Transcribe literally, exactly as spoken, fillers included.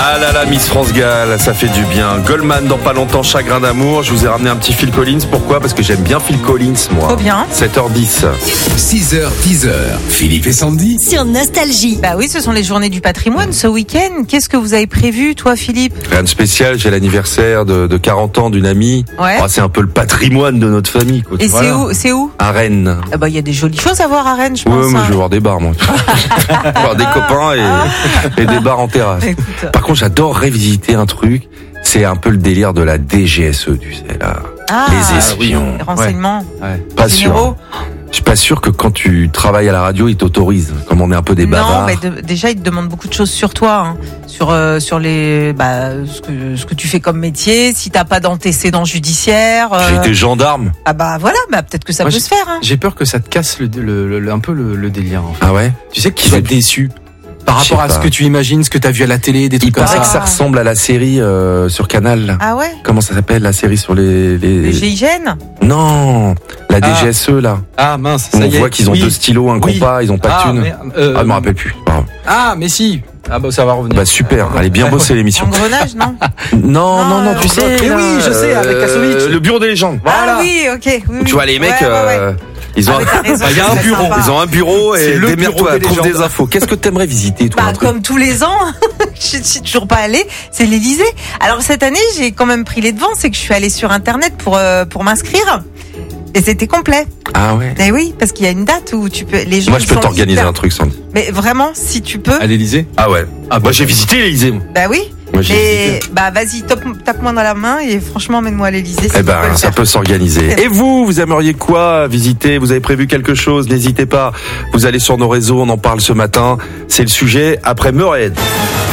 Ah là là, Miss France Gall, ça fait du bien. Goldman dans pas longtemps, Chagrin d'amour. Je vous ai ramené un petit Phil Collins. Pourquoi ? Parce que j'aime bien Phil Collins, moi. Trop bien. sept heures dix. six heures, dix heures. Philippe et Sandy. Sur Nostalgie. Bah oui, ce sont les journées du patrimoine ce week-end. Qu'est-ce que vous avez prévu, toi, Philippe ? Rien de spécial, j'ai l'anniversaire de, de quarante ans d'une amie. Ouais. Oh, c'est un peu le patrimoine de notre famille, quoi. Et Voilà. c'est où C'est où À Rennes. Ah bah il y a des jolies choses à voir à Rennes, je pense. Ouais, moi hein. je vais voir des bars, moi. voir des copains et, et des bars en terrasse. Écoute. Par contre, j'adorerais visiter un truc. C'est un peu le délire de la D G S E, tu sais, là. Ah, Les espions. les renseignements. Ouais. Pas généraux. sûr. Je suis pas sûr que quand tu travailles à la radio, ils t'autorisent. Comme on est un peu des bavards. Non, mais de, déjà ils te demandent beaucoup de choses sur toi, hein. sur euh, sur les bah ce que ce que tu fais comme métier, si t'as pas d'antécédents judiciaires. Euh... J'ai été gendarme. Ah bah voilà, bah peut-être que ça Moi, peut j'ai- se faire. Hein. J'ai peur que ça te casse le, le, le- un peu le, le délire. En fait. Ah ouais? Tu sais que tu vas être déçu par Je sais rapport à ce pas. que tu imagines, ce que tu as vu à la télé, des Il trucs comme paraît ça. que ça ressemble à la série euh, sur Canal. là. Ah ouais. Comment ça s'appelle la série sur les, les... Les G I G N. Non, la Ah. D G S E là. Ah mince, On ça y est. voit qu'ils ont Oui. deux stylos, un Oui. compas, ils ont pas de Ah, thunes. merde, euh, Ah, je me rappelle plus. Pardon. Ah mais si. Ah bah ça va revenir. Bah super, allez bien bosser l'émission. Engrenage, non. Non, non, non, tu Non, sais. mais là, oui, je sais, avec euh, Kassovitch. Le bureau des légendes. Voilà. Ah oui, ok. Oui, oui. Tu vois les mecs, Ouais, ouais, ouais. euh, ils ont, Ah, mais t'as raison, il y a c'est un très bureau, sympa. ils ont un bureau C'est et le démerde-toi, bureau des trouve des légendes. infos. Qu'est-ce que t'aimerais visiter, toi, Bah, un truc comme tous les ans, je suis toujours pas allée, c'est l'Élysée. Alors cette année, j'ai quand même pris les devants, c'est que je suis allée sur internet pour euh, pour m'inscrire. Et c'était complet. Ah ouais. Et oui, parce qu'il y a une date où tu peux les gens Moi, je ils peux sont t'organiser hyper- un truc, Sandy. Mais vraiment, si tu peux. À l'Élysée. Ah ouais. Ah Moi, j'ai visité l'Élysée. moi. Bah oui. Moi, j'ai Et visité. bah vas-y, tape- tape-moi dans la main et franchement, emmène-moi à l'Élysée. si Eh tu peux ben, le ça faire. peut s'organiser. Et vous, vous aimeriez quoi visiter? Vous avez prévu quelque chose? N'hésitez pas. Vous allez sur nos réseaux, on en parle ce matin. C'est le sujet après Murray.